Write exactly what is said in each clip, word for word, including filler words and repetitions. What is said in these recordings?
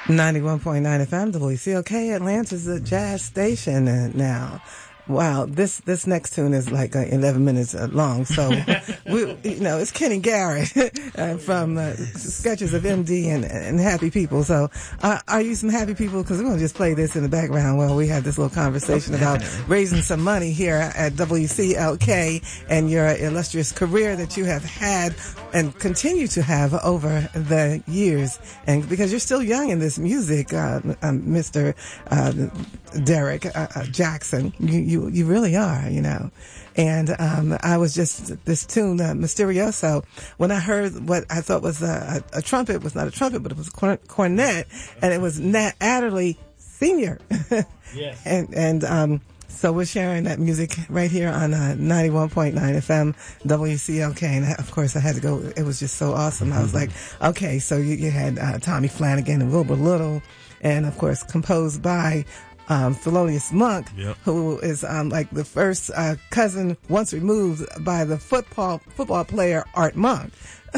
ninety-one point nine F M, W C L K, Atlanta's a jazz station uh, now. Wow, this this next tune is like uh, eleven minutes uh, long. So, we, you know, it's Kenny Garrett uh, from uh, Sketches of M D and, and Happy People. So, uh, are you some happy people? Because we're going to just play this in the background while we have this little conversation about raising some money here at W C L K and your illustrious career that you have had and continue to have over the years. And because you're still young in this music, uh, um, Mister Uh, Derek uh, uh, Jackson, you, you you really are, you know. And um, I was just this tune, uh, Mysterioso. When I heard what I thought was a, a, a trumpet, it was not a trumpet, but it was a corn- cornet, and it was Nat Adderley Senior Yes. and and um, so we're sharing that music right here on uh, ninety-one point nine F M W C L K. And of course, I had to go. It was just so awesome. I was like, okay, so you, you had uh, Tommy Flanagan and Wilbur Little, and of course, composed by Um, Thelonious Monk, yep. who is um, like the first uh, cousin once removed by the football football player Art Monk.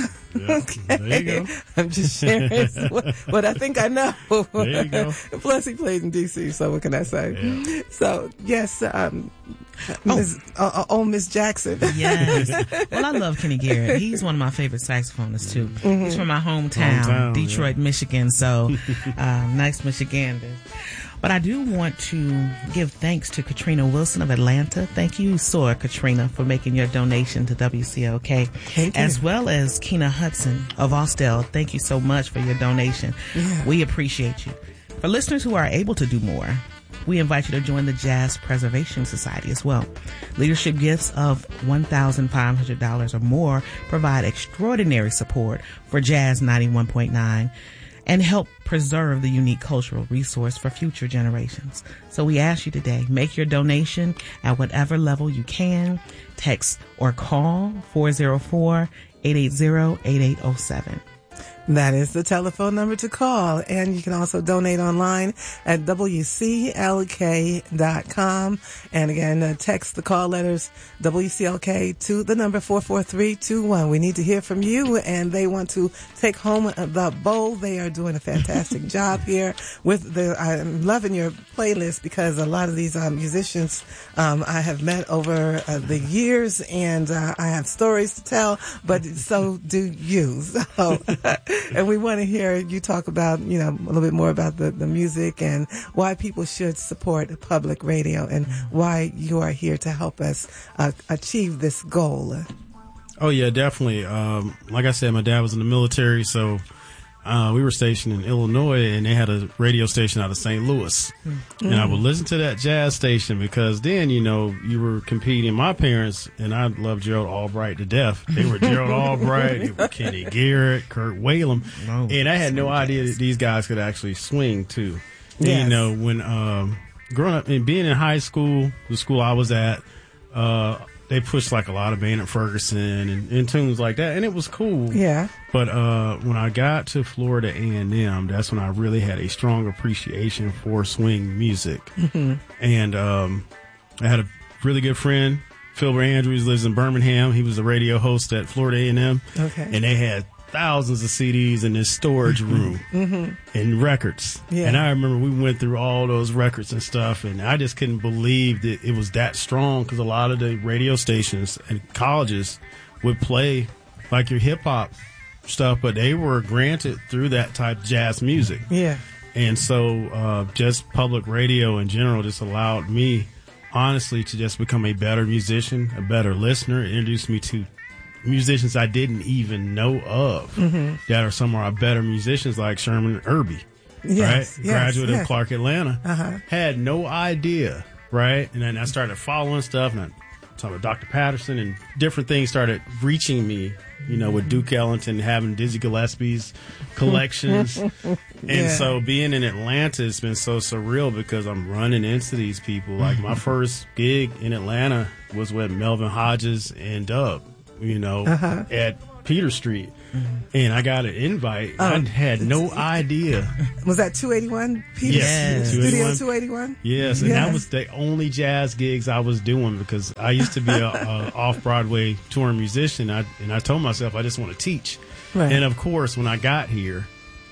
Yep. Okay. There you go. I'm just sharing what, what I think I know. There you go. Plus, he played in D C, so what can I say? Yeah. So, yes, um, Miz Oh, uh, oh Miss Jackson. Yes. Well, I love Kenny Garrett. He's one of my favorite saxophonists, too. Mm-hmm. He's from my hometown, hometown Detroit, yeah. Michigan. So, uh, nice Michiganders. But I do want to give thanks to Katrina Wilson of Atlanta. Thank you, Soar Katrina, for making your donation to W C L K. Thank you. As well as Keena Hudson of Austell. Thank you so much for your donation. Yeah. We appreciate you. For listeners who are able to do more, we invite you to join the Jazz Preservation Society as well. Leadership gifts of one thousand five hundred dollars or more provide extraordinary support for Jazz ninety-one point nine and help preserve the unique cultural resource for future generations. So we ask you today, make your donation at whatever level you can. Text or call four oh four, eight eight zero, eight eight zero seven. That is the telephone number to call. And you can also donate online at W C L K dot com. And again, uh, text the call letters W C L K to the number four four three two one. We need to hear from you, and they want to take home the bowl. They are doing a fantastic job here with the, I'm loving your playlist because a lot of these um, musicians um, I have met over uh, the years, and uh, I have stories to tell, but so do you. So, and we want to hear you talk about, you know, a little bit more about the, the music and why people should support public radio and why you are here to help us uh, achieve this goal. Oh, yeah, definitely. Um, like I said, my dad was in the military, so uh, we were stationed in Illinois, and they had a radio station out of Saint Louis. Mm-hmm. And I would listen to that jazz station because then, you know, you were competing. My parents, and I love Gerald Albright to death. They were Gerald Albright, they were Kenny Garrett, Kurt Whalum. Oh, and I had no idea that these guys could actually swing, too. Yes. And, you know, when um, growing up and being in high school, the school I was at, uh, they pushed like a lot of Band Ferguson and, and tunes like that, and it was cool. Yeah. But uh, when I got to Florida A and M, that's when I really had a strong appreciation for swing music. Mm-hmm. And um, I had a really good friend, Philbert Andrews, lives in Birmingham. He was a radio host at Florida A and M. Okay. And they had thousands of C Ds in this storage room mm-hmm. and records. Yeah. And I remember we went through all those records and stuff, and I just couldn't believe that it was that strong because a lot of the radio stations and colleges would play like your hip hop stuff, but they were granted through that type of jazz music. Yeah. And so uh, just public radio in general just allowed me, honestly, to just become a better musician, a better listener. It introduced me to musicians I didn't even know of mm-hmm. that are some of our better musicians, like Sherman Irby, yes, right? Yes, Graduate yes. of Clark Atlanta. Uh-huh. Had no idea, right? And then I started following stuff, and I talked about Doctor Patterson, and different things started reaching me, you know, with Duke Ellington, having Dizzy Gillespie's collections. And yeah. so being in Atlanta has been so surreal because I'm running into these people. Like my first gig in Atlanta was with Melvin Hodges and Dub, you know, uh-huh. at Peter Street. Mm-hmm. And I got an invite. Oh. I had no idea. Was that two eighty-one? Peter? Yes. Studio two eighty-one? Yes. And yes. that was the only jazz gigs I was doing because I used to be a, a off-Broadway touring musician. I, and I told myself I just want to teach. Right. And, of course, when I got here,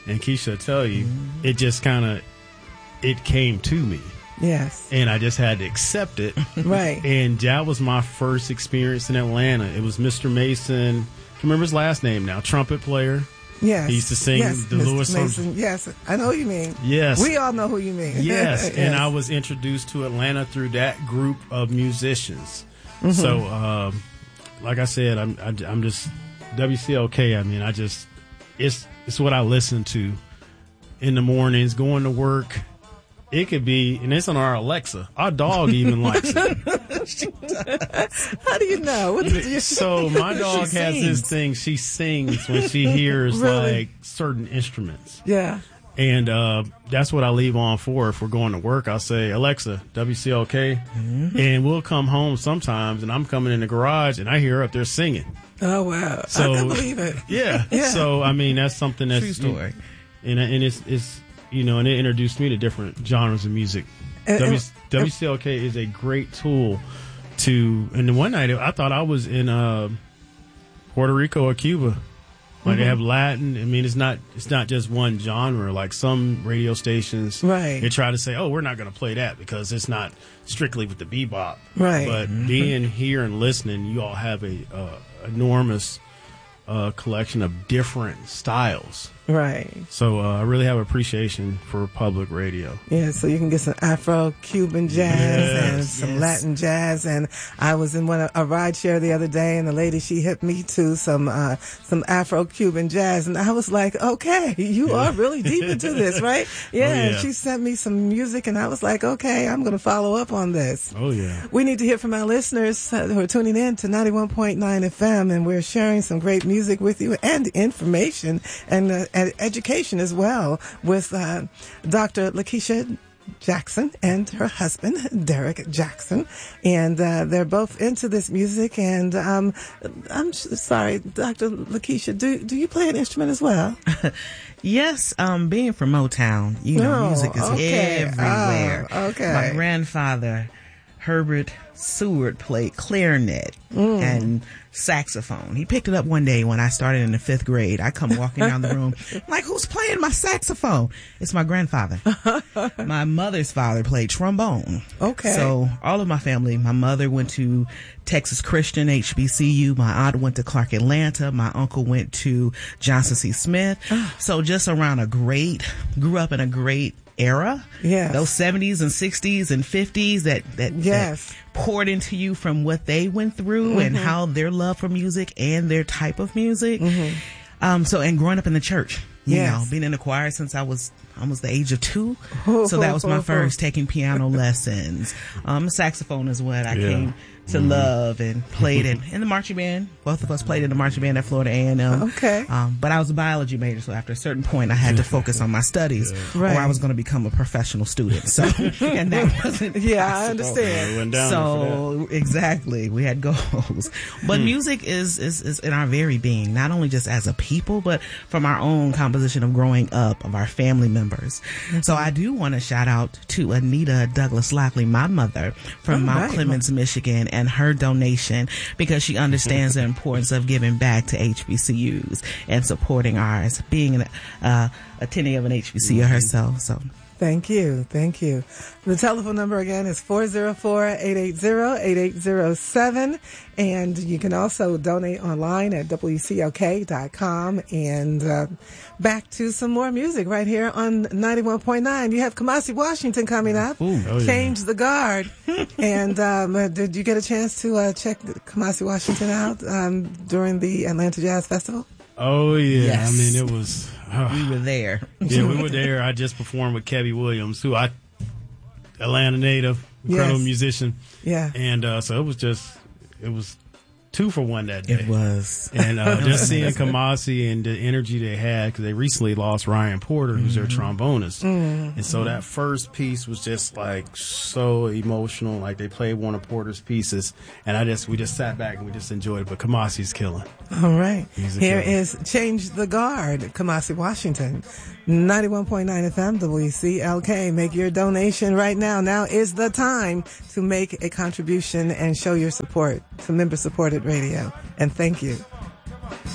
and Keisha will tell you, mm-hmm. it just kind of, it came to me. Yes. And I just had to accept it. Right. And that was my first experience in Atlanta. It was Mister Mason. I remember his last name now, trumpet player. Yes. He used to sing yes, the Mister Lewis Mason. Yes, I know who you mean. Yes. We all know who you mean. Yes. Yes. And I was introduced to Atlanta through that group of musicians. Mm-hmm. So, um, like I said, I'm I, I'm just W C L K. I mean, I just it's it's what I listen to in the mornings, going to work. It could be, and it's on our Alexa. Our dog even likes it. How do you know? What did you so my dog has this thing. She sings when she hears really? like certain instruments. Yeah. And uh, that's what I leave on for. If we're going to work, I'll say, Alexa, W C L K. Mm-hmm. And we'll come home sometimes, and I'm coming in the garage, and I hear her up there singing. Oh, wow. So, I can believe it. Yeah. yeah. So, I mean, that's something that's... True story. And, and it's, it's, you know, and it introduced me to different genres of music. And, w, and, W C L K is a great tool to... And one night, I thought I was in uh, Puerto Rico or Cuba. Like mm-hmm. they have Latin. I mean, it's not it's not just one genre. Like some radio stations, right? They try to say, "Oh, we're not going to play that because it's not strictly with the bebop." Right. But mm-hmm. being here and listening, you all have a uh, enormous uh, collection of different styles. Right. So uh, I really have appreciation for public radio. Yeah, so you can get some Afro-Cuban jazz yes, and some yes. Latin jazz. And I was in one a ride share the other day, and the lady, she hit me to some uh, some Afro-Cuban jazz. And I was like, okay, you yeah. are really deep into this, right? Yeah, oh, yeah. And she sent me some music, and I was like, okay, I'm going to follow up on this. Oh, yeah. We need to hear from our listeners who are tuning in to ninety-one point nine F M, and we're sharing some great music with you and information and uh, and education as well with uh, Doctor Lakeisha Jackson and her husband, Derek Jackson. And uh, they're both into this music. And um, I'm sorry, Doctor Lakeisha, do, do you play an instrument as well? Yes, um, being from Motown, you know, oh, music is okay. everywhere. Oh, okay. My grandfather, Herbert Seward, played clarinet mm. and saxophone. He picked it up one day when I started in the fifth grade. I come walking down the room, I'm like, who's playing my saxophone? It's my grandfather. My mother's father played trombone. Okay. So all of my family, my mother went to Texas Christian, H B C U. My aunt went to Clark Atlanta. My uncle went to Johnson C. Smith. So just around a great, grew up in a great era. Yes. Those seventies and sixties and fifties that, that, yes. that poured into you from what they went through mm-hmm. and how their love for music and their type of music. Mm-hmm. Um, so, and growing up in the church, you yes. know, being in the choir since I was almost the age of two. So that was my first, taking piano lessons. Um, saxophone is what I yeah. came to mm-hmm. love and played in, in the marching band. Both of us played in the marching band at Florida A and M. Okay. Um, but I was a biology major, so after a certain point, I had to focus on my studies, yeah. right. or I was going to become a professional student. So, and that wasn't yeah, possible. I understand. Yeah, went down so exactly, we had goals. But hmm. music is, is is in our very being, not only just as a people, but from our own composition of growing up, of our family members. Mm-hmm. So I do want to shout out to Anita Douglas Lockley, my mother, from oh, Mount right. Clemens, Michigan, and her donation, because she understands the importance of giving back to H B C Us and supporting ours, being an uh, attendee of an H B C U mm-hmm. herself. So thank you. Thank you. The telephone number again is four oh four, eight eight zero, eight eight zero seven. And you can also donate online at W C L K dot com. And uh, back to some more music right here on ninety-one point nine. You have Kamasi Washington coming up. Ooh, oh, Change yeah. the Guard. And um, uh, did you get a chance to uh, check Kamasi Washington out um, during the Atlanta Jazz Festival? Oh, yeah. Yes. I mean, it was... Uh, we were there. Yeah, we were there. I just performed with Kevin Williams, who I... Atlanta native, incredible yes. musician. Yeah. And uh, so it was just... It was... two for one that day. It was. And uh, just seeing Kamasi and the energy they had, because they recently lost Ryan Porter, who's mm-hmm. their trombonist. Mm-hmm. And so that first piece was just like so emotional. Like they played one of Porter's pieces, and I just we just sat back and we just enjoyed it. But Kamasi's killing. All right. He's a Here killer. is Change the Guard, Kamasi Washington. ninety-one point nine F M, W C L K. Make your donation right now. Now is the time to make a contribution and show your support to member-supported radio. And thank you.